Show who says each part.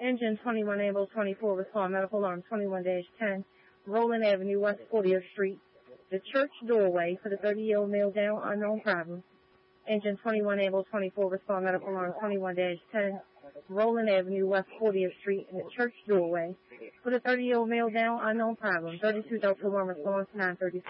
Speaker 1: Engine 21 ambulance 24 respond medical alarm 21-10, Roland Avenue, West 40th Street. The church doorway for the 30-year-old male down, unknown problem. Engine 21 ambulance 24 respond medical alarm 21-10, Roland Avenue, West 40th Street, in the church doorway for the 30-year-old male down, unknown problem. 32 Delta 1 response 936.